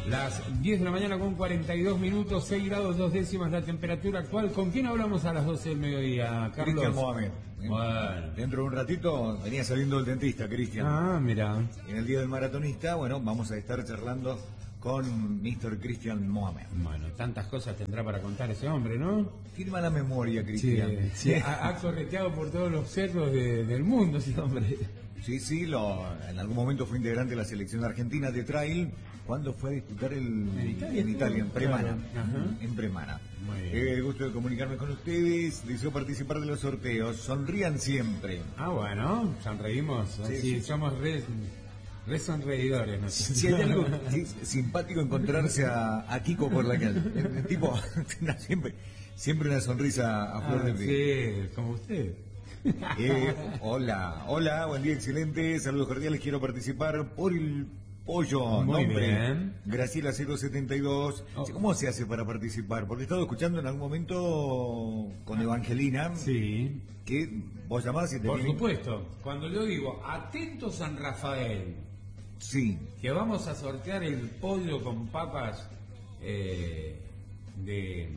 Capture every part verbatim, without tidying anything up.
Las diez de la mañana con cuarenta y dos minutos, seis grados dos décimas la temperatura actual. ¿Con quién hablamos a las doce del mediodía, Carlos? Cristian Mohamed. Bueno. Dentro de un ratito venía saliendo el dentista, Cristian. Ah, mira. En el Día del Maratonista, bueno, vamos a estar charlando con mister Cristian Mohamed. Bueno, tantas cosas tendrá para contar ese hombre, ¿no? Tiene mala memoria, Cristian. Sí, sí. ha, ha correteado por todos los cerros de, del mundo ese hombre. Sí, sí, lo, en algún momento fue integrante de la selección argentina de trail cuando fue a disputar el, en Italia, en, Italia, en Premana. Claro. En Premana. Muy bien. Eh, el gusto de comunicarme con ustedes, deseo participar de los sorteos, sonrían siempre. Ah, bueno, sonreímos, Sí, sí, sí. Somos re, re sonreidores, ¿no? Si hay algo es simpático encontrarse a, a Kiko por la calle, el, el tipo siempre, siempre una sonrisa a flor Ah, de piel. sí, como usted. Eh, hola, hola, buen día, excelente, saludos cordiales, quiero participar por el pollo, Muy nombre, bien. Graciela cero setenta y dos. Oh. ¿Cómo se hace para participar? Porque he estado escuchando en algún momento con Evangelina, Sí, que vos llamás y te por vienen- supuesto. Cuando yo digo, atento San Rafael, Sí, que vamos a sortear el pollo con papas eh, de,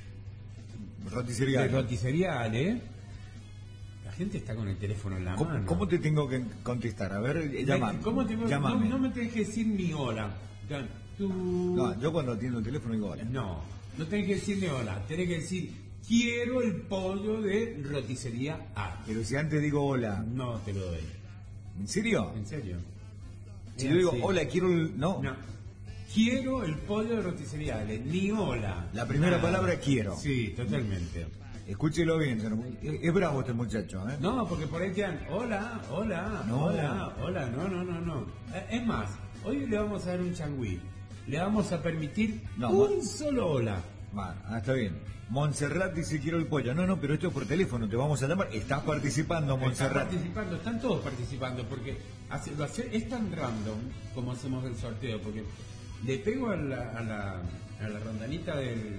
roticería. de roticería Ale, la gente está con el teléfono en la ¿Cómo, mano. cómo te tengo que contestar? A ver, eh, llamame. ¿Cómo te, no, llamame. no me tenés que decir ni hola. Ya, tú- No, yo cuando atiendo el teléfono digo hola. No, no tenés que decir ni hola, tenés que decir quiero el pollo de roticería A. Pero si antes digo hola, No te lo doy. ¿en serio? ¿En serio? Si Es yo digo así. hola, quiero el... No, No. Quiero el pollo de roticería Ale, ni hola. la primera Nada. palabra quiero. Sí, totalmente. Escúchelo bien, señor. es, es bravo este muchacho, ¿eh? No, porque por ahí quedan hola, hola, No. hola, hola, no, no, no, no. Eh, Es más, hoy le vamos a dar un changüí. Le vamos a permitir No, un ma- solo hola. Va, ah, está bien. Montserrat dice quiero el pollo. No, no, pero esto es por teléfono, te vamos a llamar. Estás participando, Están Montserrat. participando, están todos participando, porque hace- lo hace- es tan random como hacemos el sorteo, porque le pego a la, a la, a la rondanita del...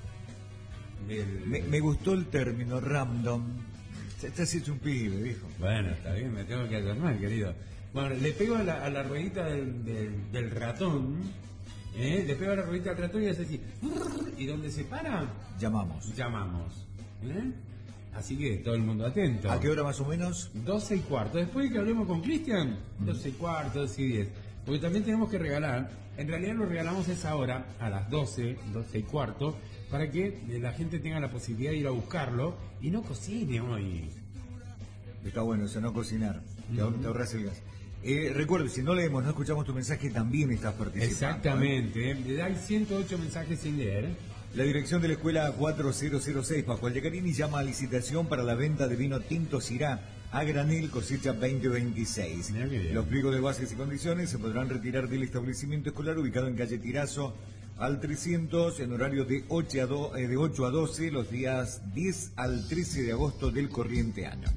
del Me, me gustó el término random. Estás hecho un pibe, viejo. Bueno, está bien, me tengo que adornar, querido. Bueno, le pego a la, a la ruedita del, del, del ratón, ¿eh? Le pego a la ruedita del ratón y hace así, y donde se para, Llamamos. llamamos, ¿eh? Así que todo el mundo atento. ¿A qué hora más o menos? doce y cuarto. Después de que hablemos con Cristian, doce y cuarto, doce y diez. Porque también tenemos que regalar, en realidad lo regalamos esa hora, a las doce, doce y cuarto, para que la gente tenga la posibilidad de ir a buscarlo y no cocine hoy. Está bueno, eso no cocinar. Te, ahor- te ahorras el gas. Eh, recuerdo, si no leemos, no escuchamos tu mensaje, también estás participando. Exactamente, ¿eh? Hay ciento ocho mensajes sin leer. La dirección de la escuela cuatro mil seis, Pascual Yacarini, llama a licitación para la venta de vino tinto Syrah a granel cosecha veinte veintiséis. Mirá qué bien. Los pliegos de bases y condiciones se podrán retirar del establecimiento escolar ubicado en calle Tirazo al trescientos en horario de ocho a do- eh, de ocho a doce los días diez al trece de agosto del corriente año.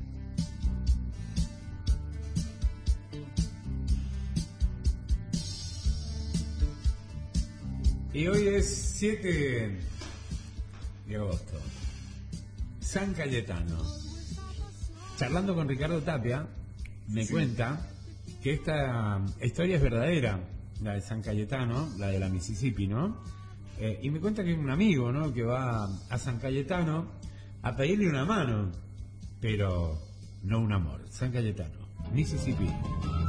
Y hoy es siete de agosto. San Cayetano. Charlando con Ricardo Tapia, me Sí. cuenta que esta historia es verdadera, la de San Cayetano, la de la Mississippi, ¿no? Eh, y me cuenta que hay un amigo, ¿no? Que va a San Cayetano a pedirle una mano, pero no un amor. San Cayetano, Mississippi.